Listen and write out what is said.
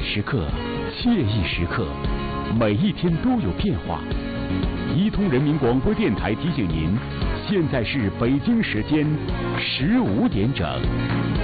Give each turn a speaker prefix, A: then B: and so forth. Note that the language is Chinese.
A: 时刻、惬意时刻，每一天都有变化。伊通人民广播电台提醒您，现在是北京时间15点整。